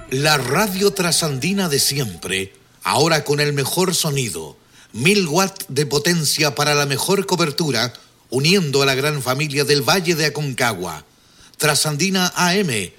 La radio trasandina de siempre, ahora con el mejor sonido, 1000 watts de potencia para la mejor cobertura, uniendo a la gran familia del Valle de Aconcagua. Trasandina AM,